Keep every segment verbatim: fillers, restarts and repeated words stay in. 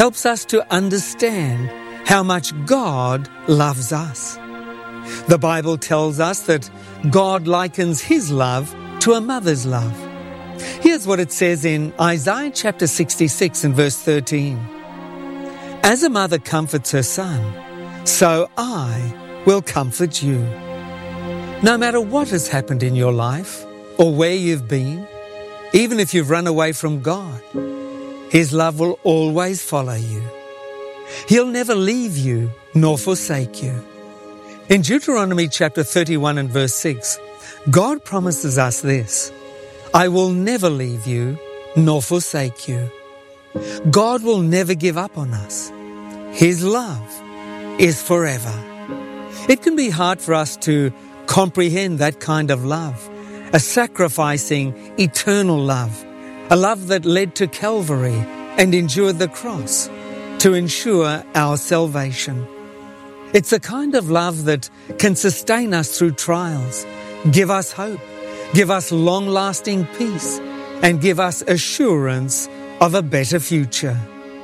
helps us to understand how much God loves us. The Bible tells us that God likens his love to a mother's love. Here's what it says in Isaiah chapter sixty-six and verse thirteen. As a mother comforts her son, so I will comfort you. No matter what has happened in your life or where you've been, even if you've run away from God, his love will always follow you. He'll never leave you nor forsake you. In Deuteronomy chapter thirty-one and verse six, God promises us this: I will never leave you nor forsake you. God will never give up on us. His love is forever. It can be hard for us to comprehend that kind of love, a sacrificing, eternal love, a love that led to Calvary and endured the cross to ensure our salvation. It's the kind of love that can sustain us through trials, give us hope, give us long-lasting peace, and give us assurance of a better future.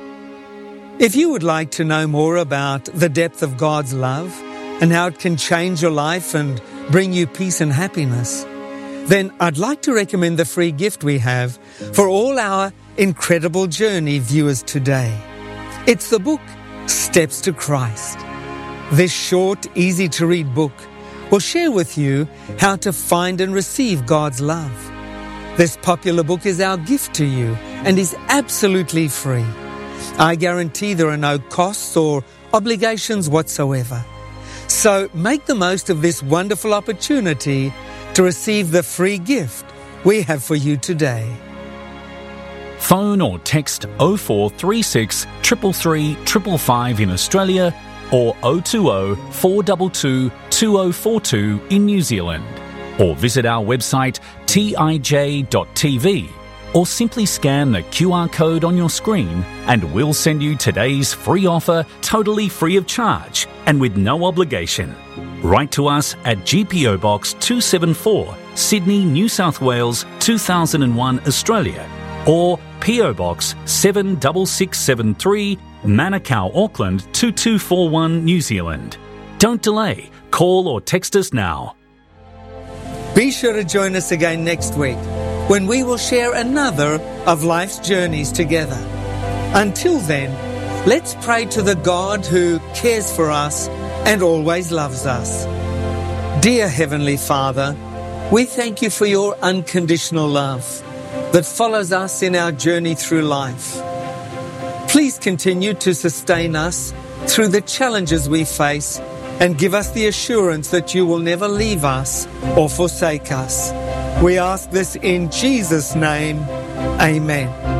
If you would like to know more about the depth of God's love and how it can change your life and bring you peace and happiness, then I'd like to recommend the free gift we have for all our Incredible Journey viewers today. It's the book, Steps to Christ. This short, easy-to-read book will share with you how to find and receive God's love. This popular book is our gift to you and is absolutely free. I guarantee there are no costs or obligations whatsoever. So make the most of this wonderful opportunity to receive the free gift we have for you today. Phone or text oh four three six, three three three five five in Australia or oh two oh, four two two, two oh four two in New Zealand. Or visit our website t i j dot t v or simply scan the Q R code on your screen and we'll send you today's free offer totally free of charge and with no obligation. Write to us at G P O Box two seventy-four, Sydney, New South Wales, two thousand one, Australia, or P O Box seven six six seven three, Manukau, Auckland two two four one, New Zealand. Don't delay. Call or text us now. Be sure to join us again next week when we will share another of life's journeys together. Until then, let's pray to the God who cares for us and always loves us. Dear Heavenly Father, we thank you for your unconditional love that follows us in our journey through life. Please continue to sustain us through the challenges we face and give us the assurance that you will never leave us or forsake us. We ask this in Jesus' name. Amen.